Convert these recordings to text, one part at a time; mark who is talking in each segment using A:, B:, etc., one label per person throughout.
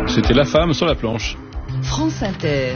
A: C'était La Femme sur la planche.
B: France Inter.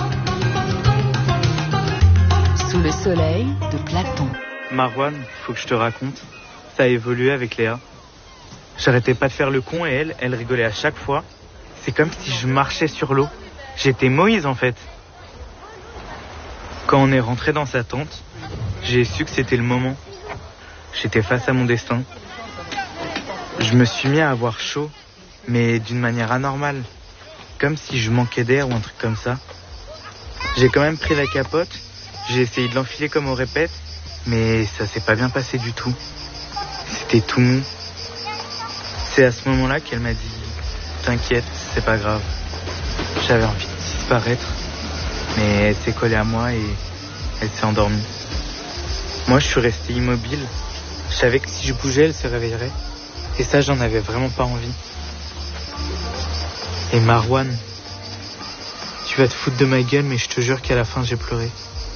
B: Sous le soleil de Platon.
C: Marouane, faut que je te raconte. Ça a évolué avec Léa. J'arrêtais pas de faire le con et elle rigolait à chaque fois. C'est comme si je marchais sur l'eau. J'étais Moïse en fait. Quand on est rentré dans sa tente, j'ai su que c'était le moment. J'étais face à mon destin. Je me suis mis à avoir chaud, mais d'une manière anormale. Comme si je manquais d'air ou un truc comme ça. J'ai quand même pris la capote, j'ai essayé de l'enfiler comme au répète, mais ça s'est pas bien passé du tout. C'était tout mou. C'est à ce moment-là qu'elle m'a dit « T'inquiète, c'est pas grave ». J'avais envie de disparaître, mais elle s'est collée à moi et elle s'est endormie. Moi, je suis resté immobile. Je savais que si je bougeais, elle se réveillerait. Et ça, j'en avais vraiment pas envie. Et Marouane, tu vas te foutre de ma gueule, mais je te jure qu'à la fin, j'ai pleuré.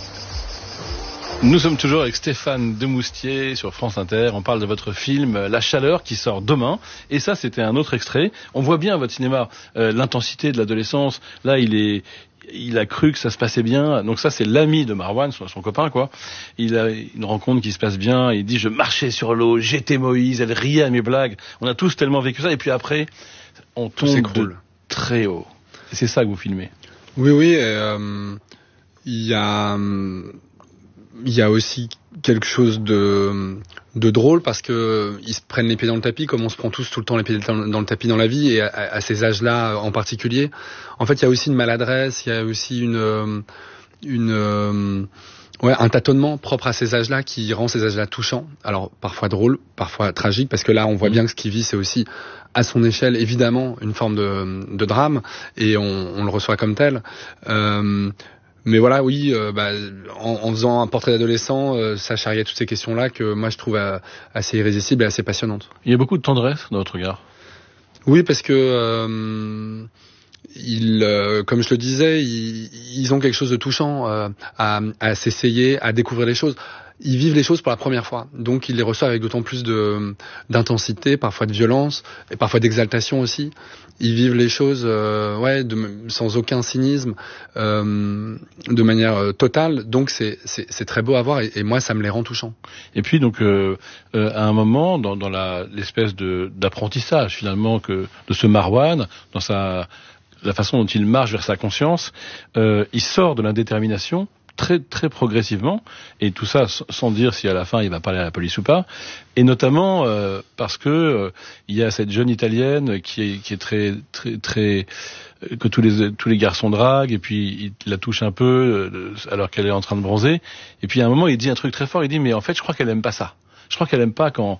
A: Nous sommes toujours avec Stéphane Demoustier sur France Inter. On parle de votre film La Chaleur qui sort demain. Et ça, c'était un autre extrait. On voit bien à votre cinéma l'intensité de l'adolescence. Là, il a cru que ça se passait bien. Donc ça, c'est l'ami de Marouane, son copain, quoi. Il a une rencontre qui se passe bien. Il dit, je marchais sur l'eau, j'étais Moïse. Elle riait à mes blagues. On a tous tellement vécu ça. Et puis après, on tombe de très haut. Et c'est ça que vous filmez.
D: Oui. Il y a aussi quelque chose de drôle parce que ils se prennent les pieds dans le tapis comme on se prend tous tout le temps les pieds dans le tapis dans la vie et à ces âges-là en particulier. En fait, il y a aussi une maladresse, il y a aussi un tâtonnement propre à ces âges-là qui rend ces âges-là touchants. Alors parfois drôle, parfois tragique, parce que là on voit bien que ce qu'il vit c'est aussi à son échelle évidemment une forme de drame et on le reçoit comme tel. Mais voilà, oui, en faisant un portrait d'adolescent, ça charriait toutes ces questions-là que moi je trouve assez irrésistibles et assez passionnantes.
A: Il y a beaucoup de tendresse dans votre regard.
D: Oui, parce que comme je le disais, ils ont quelque chose de touchant à s'essayer, à découvrir les choses. Ils vivent les choses pour la première fois, donc ils les reçoivent avec d'autant plus d'intensité, parfois de violence, et parfois d'exaltation aussi. Ils vivent les choses sans aucun cynisme, de manière totale, donc c'est très beau à voir, et moi ça me les rend touchants.
A: Et puis donc à un moment, dans l'espèce d'apprentissage finalement de ce Marouane, dans la façon dont il marche vers sa conscience, il sort de l'indétermination très très progressivement, et tout ça sans dire si à la fin il va parler à la police ou pas, et notamment parce que il y a cette jeune italienne qui est très très très que tous les garçons draguent, et puis il la touche un peu alors qu'elle est en train de bronzer, et puis à un moment il dit un truc très fort, il dit mais en fait je crois qu'elle aime pas ça. Je crois qu'elle aime pas quand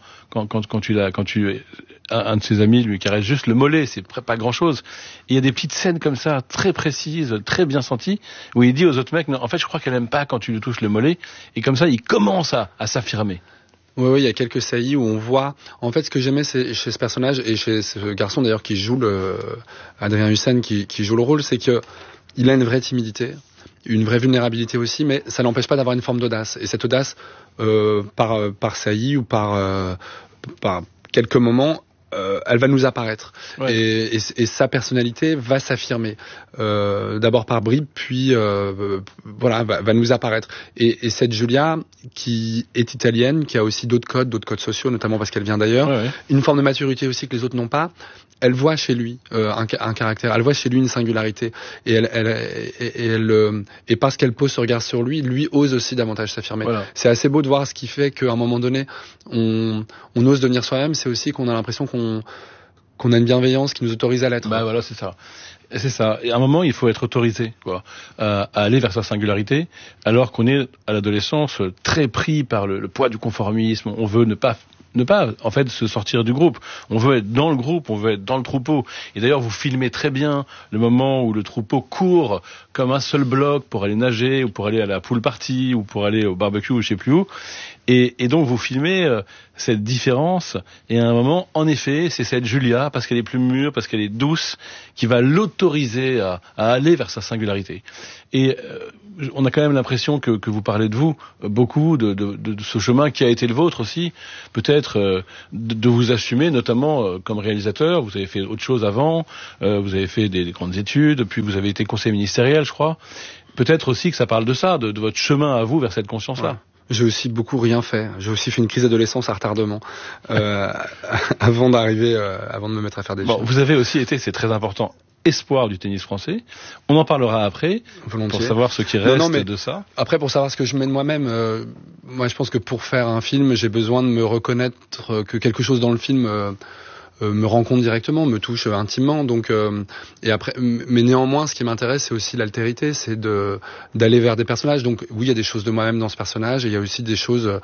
A: un de ses amis lui caresse juste le mollet, c'est pas grand chose. Il y a des petites scènes comme ça, très précises, très bien senties, où il dit aux autres mecs, non, en fait, je crois qu'elle aime pas quand tu lui touches le mollet, et comme ça, il commence à s'affirmer.
D: Oui, il y a quelques saillies où on voit, en fait, ce que j'aimais chez ce personnage, et chez ce garçon d'ailleurs qui joue Adrien Hussein qui joue le rôle, c'est que il a une vraie timidité, une vraie vulnérabilité aussi, mais ça n'empêche pas d'avoir une forme d'audace. Et cette audace, par saillie ou par quelques moments, elle va nous apparaître. Ouais. Et sa personnalité va s'affirmer. D'abord par bribes, puis va nous apparaître. Et cette Julia, qui est italienne, qui a aussi d'autres codes sociaux, notamment parce qu'elle vient d'ailleurs, une forme de maturité aussi que les autres n'ont pas, elle voit chez lui un caractère, elle voit chez lui une singularité, et et parce qu'elle pose ce regard sur lui ose aussi davantage s'affirmer. Voilà. C'est assez beau de voir ce qui fait qu'à un moment donné, on ose devenir soi-même. C'est aussi qu'on a l'impression qu'on a une bienveillance qui nous autorise à l'être.
A: Bah voilà, c'est ça. C'est ça. Et à un moment, il faut être autorisé, à aller vers sa singularité, alors qu'on est à l'adolescence très pris par le poids du conformisme. On veut ne pas en fait se sortir du groupe. On veut être dans le groupe, on veut être dans le troupeau. Et d'ailleurs, vous filmez très bien le moment où le troupeau court comme un seul bloc pour aller nager, ou pour aller à la pool party, ou pour aller au barbecue, ou je sais plus où. Et donc vous filmez cette différence, et à un moment, en effet, c'est cette Julia, parce qu'elle est plus mûre, parce qu'elle est douce, qui va l'autoriser à aller vers sa singularité. Et on a quand même l'impression que vous parlez de vous beaucoup, de ce chemin qui a été le vôtre aussi, peut-être de vous assumer, notamment comme réalisateur. Vous avez fait autre chose avant, vous avez fait des grandes études, puis vous avez été conseiller ministériel, je crois. Peut-être aussi que ça parle de ça, de votre chemin à vous vers cette conscience-là.
D: Ouais. J'ai aussi beaucoup rien fait. J'ai aussi fait une crise d'adolescence à retardement avant de me mettre à faire des films.
A: Vous avez aussi été, c'est très important, espoir du tennis français. On en parlera après,
D: volontiers,
A: pour savoir ce qui reste de ça.
D: Après, pour savoir ce que je mets de moi-même, moi je pense que pour faire un film, j'ai besoin de me reconnaître que quelque chose dans le film me rencontre directement, me touche intimement. Donc, et après, mais néanmoins, ce qui m'intéresse, c'est aussi l'altérité, c'est d'aller vers des personnages. Donc, oui, il y a des choses de moi-même dans ce personnage, et il y a aussi des choses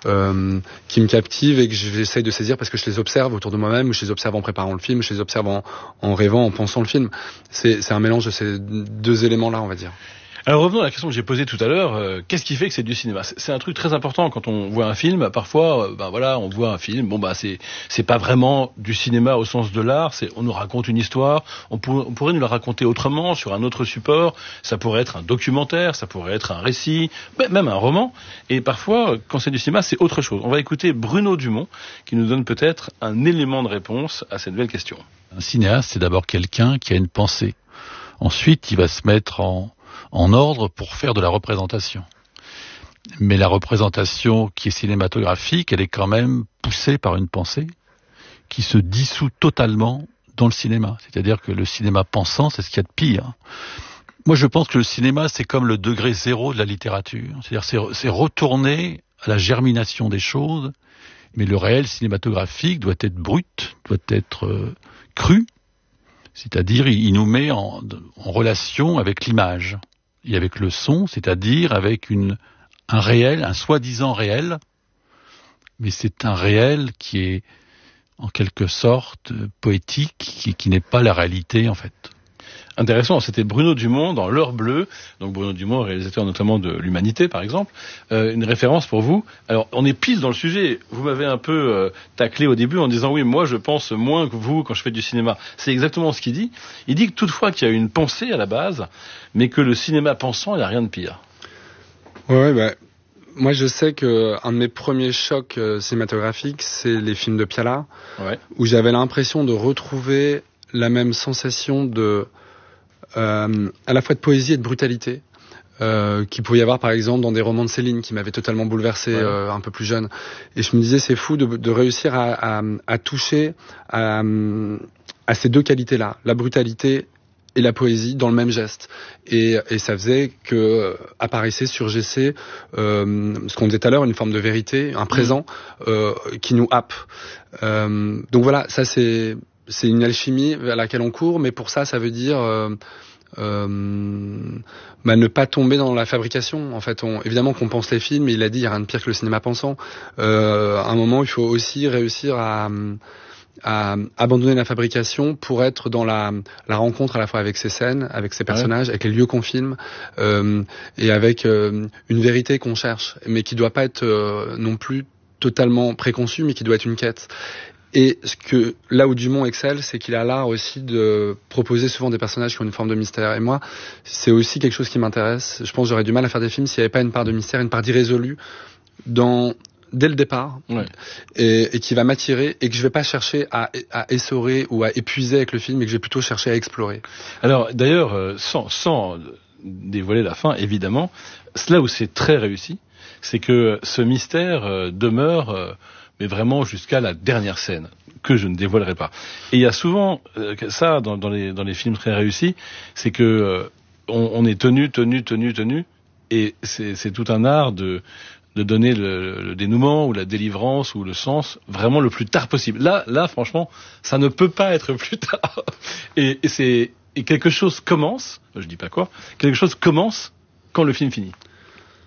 D: qui me captivent et que j'essaye de saisir parce que je les observe autour de moi-même, ou je les observe en préparant le film, je les observe en rêvant, en pensant le film. C'est un mélange de ces deux éléments-là, on va dire.
A: Alors revenons à la question que j'ai posée tout à l'heure. Qu'est-ce qui fait que c'est du cinéma ? C'est un truc très important quand on voit un film. Parfois, on voit un film. C'est pas vraiment du cinéma au sens de l'art. On nous raconte une histoire. On pourrait nous la raconter autrement, sur un autre support. Ça pourrait être un documentaire, ça pourrait être un récit, même un roman. Et parfois, quand c'est du cinéma, c'est autre chose. On va écouter Bruno Dumont, qui nous donne peut-être un élément de réponse à cette belle question.
E: Un cinéaste, c'est d'abord quelqu'un qui a une pensée. Ensuite, il va se mettre en ordre pour faire de la représentation. Mais la représentation qui est cinématographique, elle est quand même poussée par une pensée qui se dissout totalement dans le cinéma. C'est-à-dire que le cinéma pensant, c'est ce qu'il y a de pire. Moi, je pense que le cinéma, c'est comme le degré zéro de la littérature. C'est-à-dire c'est retourner à la germination des choses, mais le réel cinématographique doit être brut, doit être cru. C'est-à-dire, il nous met en relation avec l'image et avec le son, c'est-à-dire avec un réel, un soi-disant réel, mais c'est un réel qui est en quelque sorte poétique, qui n'est pas la réalité en fait.
A: Intéressant, c'était Bruno Dumont dans L'heure bleue, donc Bruno Dumont, réalisateur notamment de L'Humanité par exemple, une référence pour vous. Alors on est pile dans le sujet, vous m'avez un peu taclé au début en disant oui, moi je pense moins que vous quand je fais du cinéma. C'est exactement ce qu'il dit. Il dit que toutefois qu'il y a une pensée à la base, mais que le cinéma pensant, il n'y a rien de pire.
D: Moi je sais que un de mes premiers chocs cinématographiques, c'est les films de Piala, où j'avais l'impression de retrouver la même sensation à la fois de poésie et de brutalité qu'il pouvait y avoir par exemple dans des romans de Céline qui m'avaient totalement bouleversé un peu plus jeune, et je me disais c'est fou de réussir à toucher à ces deux qualités-là, la brutalité et la poésie dans le même geste, et ça faisait que apparaissait, surgissait ce qu'on disait tout à l'heure, une forme de vérité, un présent qui nous happe. Donc voilà, ça c'est une alchimie vers laquelle on court, mais pour ça veut dire ne pas tomber dans la fabrication. En fait, évidemment qu'on pense les films, mais il a dit il n'y a rien de pire que le cinéma pensant. À un moment, il faut aussi réussir à abandonner la fabrication pour être dans la rencontre à la fois avec ces scènes, avec ces personnages, avec les lieux qu'on filme, et avec une vérité qu'on cherche, mais qui doit pas être non plus totalement préconçue, mais qui doit être une quête. Et là où Dumont excelle, c'est qu'il a l'art aussi de proposer souvent des personnages qui ont une forme de mystère. Et moi, c'est aussi quelque chose qui m'intéresse. Je pense que j'aurais du mal à faire des films s'il n'y avait pas une part de mystère, une part d'irrésolu dès le départ, et qui va m'attirer, et que je vais pas chercher à essorer ou à épuiser avec le film, et que je vais plutôt chercher à explorer.
A: Alors d'ailleurs, sans dévoiler la fin, évidemment, là où c'est très réussi, c'est que ce mystère demeure mais vraiment jusqu'à la dernière scène, que je ne dévoilerai pas. Et il y a souvent ça dans les films très réussis, c'est que on est tenu, et c'est tout un art de donner le dénouement ou la délivrance ou le sens vraiment le plus tard possible. Là, franchement, ça ne peut pas être plus tard. Et quelque chose commence, je dis pas quoi, quelque chose commence quand le film finit.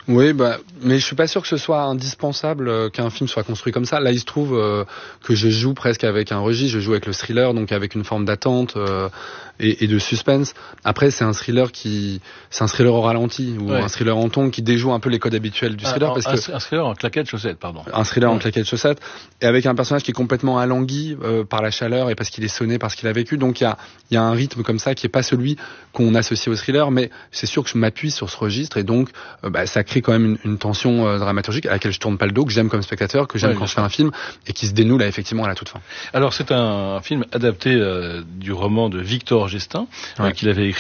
D: Oui, mais je suis pas sûr que ce soit indispensable qu'un film soit construit comme ça. Là, il se trouve que je joue presque avec un registre, je joue avec le thriller, donc avec une forme d'attente et de suspense. Après, c'est un thriller au ralenti ou un thriller en ton qui déjoue un peu les codes habituels du thriller.
A: Un thriller en claquettes chaussettes, pardon.
D: Un thriller en claquettes chaussettes et avec un personnage qui est complètement alangui par la chaleur et parce qu'il est sonné, parce qu'il a vécu. Donc il y a un rythme comme ça qui est pas celui qu'on associe au thriller, mais c'est sûr que je m'appuie sur ce registre et donc ça crée quand même une tension dramaturgique à laquelle je tourne pas le dos, que j'aime comme spectateur, que j'aime quand je fais un film et qui se dénoue là effectivement à la toute fin.
A: Alors c'est un film adapté du roman de Victor Gestin qu'il avait écrit